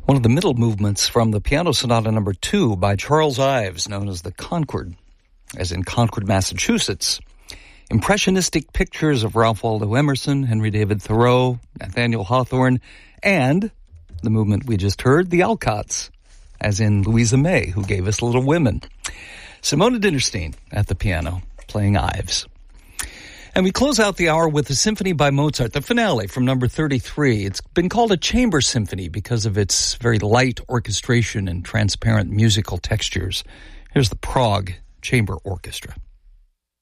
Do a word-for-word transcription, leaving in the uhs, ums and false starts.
One of the middle movements from the Piano Sonata number two by Charles Ives, known as the Concord, as in Concord, Massachusetts. Impressionistic pictures of Ralph Waldo Emerson, Henry David Thoreau, Nathaniel Hawthorne, and the movement we just heard, the Alcotts, as in Louisa May, who gave us Little Women. Simona Dinnerstein at the piano, playing Ives. And we close out the hour with a symphony by Mozart, the finale from number thirty-three. It's been called a chamber symphony because of its very light orchestration and transparent musical textures. Here's the Prague Chamber Orchestra.